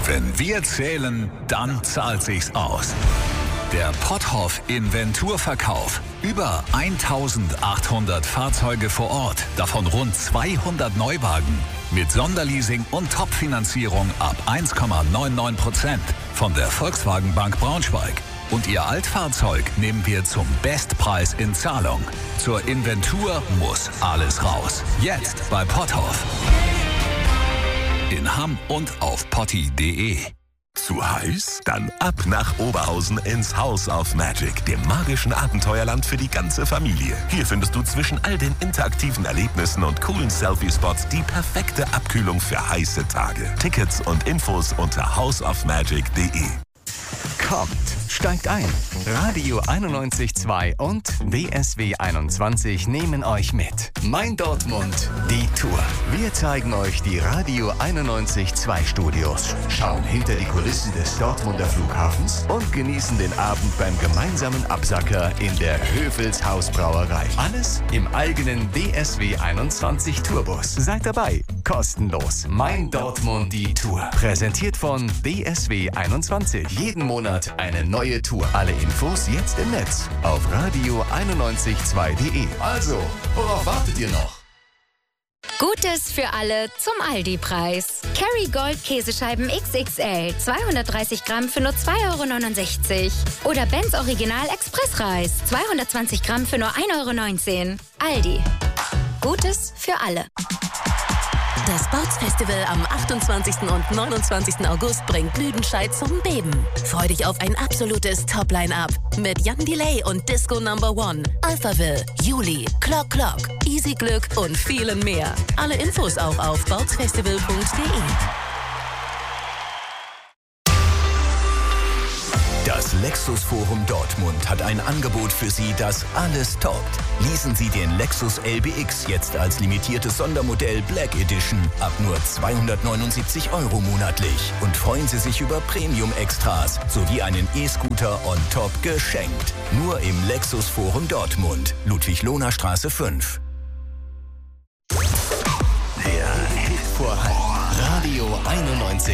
Wenn wir zählen, dann zahlt sich's aus. Der Potthoff Inventurverkauf. Über 1800 Fahrzeuge vor Ort, davon rund 200 Neuwagen. Mit Sonderleasing und Topfinanzierung ab 1,99% von der Volkswagen Bank Braunschweig. Und Ihr Altfahrzeug nehmen wir zum Bestpreis in Zahlung. Zur Inventur muss alles raus. Jetzt bei Potthoff. In Hamm und auf potti.de. Zu heiß? Dann ab nach Oberhausen ins House of Magic, dem magischen Abenteuerland für die ganze Familie. Hier findest du zwischen all den interaktiven Erlebnissen und coolen Selfie-Spots die perfekte Abkühlung für heiße Tage. Tickets und Infos unter houseofmagic.de. Kommt, steigt ein. Radio 91.2 und WSW 21 nehmen euch mit. Mein Dortmund, die Tour. Wir zeigen euch die Radio 91.2 Studios, schauen hinter die Kulissen des Dortmunder Flughafens und genießen den Abend beim gemeinsamen Absacker in der Höfels Hausbrauerei. Alles im eigenen WSW 21 Tourbus. Seid dabei, kostenlos. Mein Dortmund, die Tour. Präsentiert von WSW 21. Jeden Monat eine neue Tour. Alle Infos jetzt im Netz auf radio912.de. Also, worauf wartet ihr noch? Gutes für alle zum Aldi-Preis. Kerrygold Käsescheiben XXL, 230 Gramm für nur 2,69 €. Oder Benz Original Expressreis, 220 Gramm für nur 1,19 €. Aldi. Gutes für alle. Das Sportsfestival am 28. und 29. August bringt Lüdenscheid zum Beben. Freu dich auf ein absolutes Top-Line-Up mit Jan Delay und Disco No. 1, Alphaville, Juli, Clock Clock, Easy Glück und vielen mehr. Alle Infos auch auf sportsfestival.de. Das Lexus Forum Dortmund hat ein Angebot für Sie, das alles toppt. Leasen Sie den Lexus LBX jetzt als limitiertes Sondermodell Black Edition ab nur 279 € monatlich. Und freuen Sie sich über Premium-Extras sowie einen E-Scooter on top geschenkt. Nur im Lexus Forum Dortmund, Ludwig-Lohner-Straße 5. Der Hit vor Radio 91.